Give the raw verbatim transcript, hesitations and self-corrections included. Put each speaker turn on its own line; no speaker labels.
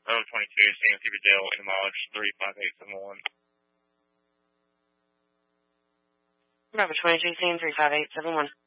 Bravo twenty-two, San Dale, in mileage three five eight seven one.
Bravo twenty-two, San three five eight seven one.